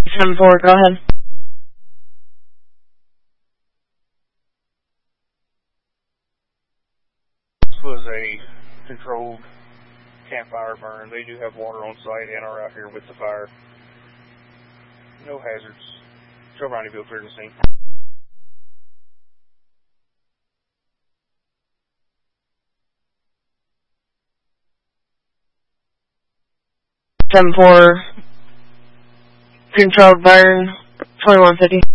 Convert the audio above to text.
10-4, go ahead. This was a controlled campfire burn. They do have water on site and are out here with the fire. No hazards. Joe Ronnieville cleared the scene. 10-4, controlled burn, 2150.